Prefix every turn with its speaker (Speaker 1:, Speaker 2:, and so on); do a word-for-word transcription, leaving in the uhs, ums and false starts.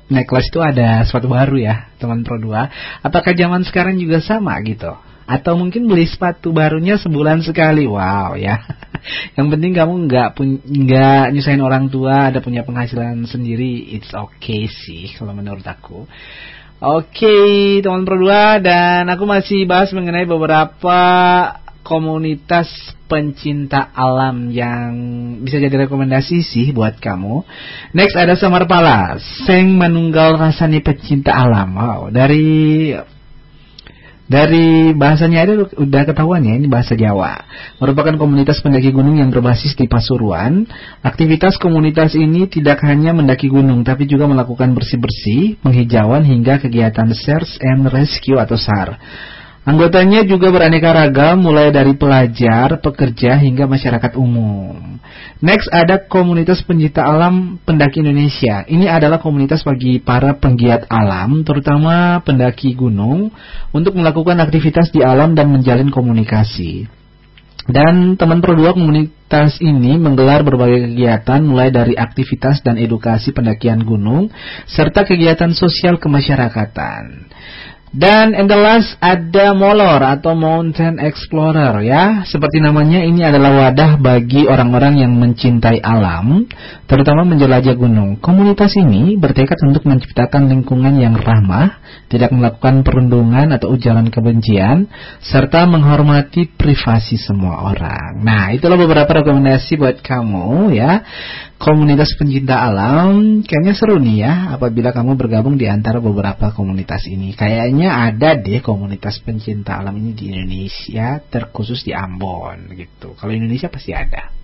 Speaker 1: naik kelas itu ada sesuatu baru ya, teman Pro dua. Apakah zaman sekarang juga sama gitu? Atau mungkin beli sepatu barunya sebulan sekali? Wow ya. Yang penting kamu nggak pun nggak nyusahin orang tua, ada punya penghasilan sendiri, it's okay sih kalau menurut aku. Oke, okay, teman Pro dua, dan aku masih bahas mengenai beberapa komunitas pencinta alam yang bisa jadi rekomendasi sih buat kamu. Next ada Samarpala, Seng Manunggal Rasani Pecinta Alam. Wow, dari dari bahasanya ada udah ketahuan ya, ini bahasa Jawa. Merupakan komunitas pendaki gunung yang berbasis di Pasuruan. Aktivitas komunitas ini tidak hanya mendaki gunung, tapi juga melakukan bersih-bersih, penghijauan hingga kegiatan search and rescue atau S A R. Anggotanya juga beraneka ragam, mulai dari pelajar, pekerja, hingga masyarakat umum. Next ada komunitas pencinta alam pendaki Indonesia. Ini adalah komunitas bagi para penggiat alam, terutama pendaki gunung, untuk melakukan aktivitas di alam dan menjalin komunikasi. Dan teman Pro dua, komunitas ini menggelar berbagai kegiatan mulai dari aktivitas dan edukasi pendakian gunung, serta kegiatan sosial kemasyarakatan. Dan in the last ada Molor atau Mountain Explorer ya. Seperti namanya, ini adalah wadah bagi orang-orang yang mencintai alam, terutama menjelajah gunung. Komunitas ini bertekad untuk menciptakan lingkungan yang ramah, tidak melakukan perundungan atau ujaran kebencian, serta menghormati privasi semua orang. Nah, itulah beberapa rekomendasi buat kamu ya. Komunitas pencinta alam, kayaknya seru nih ya apabila kamu bergabung di antara beberapa komunitas ini. Kayaknya ada deh komunitas pencinta alam ini di Indonesia, terkhusus di Ambon gitu. Kalau Indonesia pasti ada.